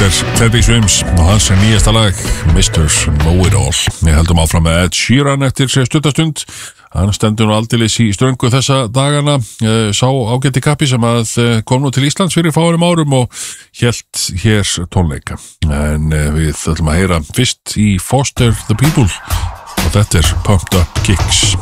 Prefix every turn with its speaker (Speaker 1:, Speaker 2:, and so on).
Speaker 1: Teddy Swims og hans nýjasta lag Mr. Know-It-All. Við heldum áfram með Ed Sheeran eftir sér stuttastund. Hann stendur nú aldeilis í ströngu þessa dagana, sá ágæti kappi sem að kom nú til Íslands fyrir fáinum árum og hélt hér tónleika. En við ætlum að heyra fyrst í Foster the People og þetta Pumped Up Kicks.